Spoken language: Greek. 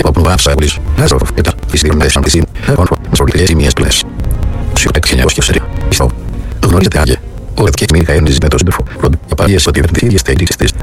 Αποπνοβάσα ούλης. Λάζαροφ, eta, φυσίγνες σαν πισίν, μεσολικές ημίες πλές. Σιωτέκ 1904. Ιστό. Γνωρίζετε άγιε. Όλε και μίληκα ένιζε με το σύντροφο. Πρώτα, απαγίες ότι δεν θύγες τα ειδήσεις της.